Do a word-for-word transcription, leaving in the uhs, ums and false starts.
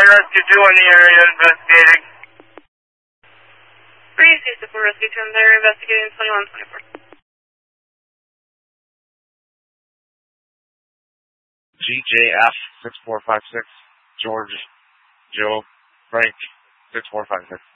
Rescue two in the area investigating. three C six four Rescue two in there investigating twenty-one twenty-four. G J F six four five six, George, Joe, Frank six four five six.